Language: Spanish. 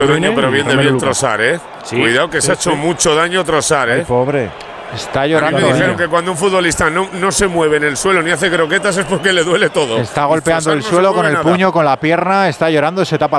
daño, pero bien de bien Trossard, ¿eh? Sí, cuidado que se ha hecho mucho daño Trossard, ¿eh? Ay, pobre. Está llorando. A mí me dijeron que cuando un futbolista no se mueve en el suelo ni hace croquetas es porque le duele todo. Está golpeando el suelo con el puño, con la pierna, está llorando, se tapa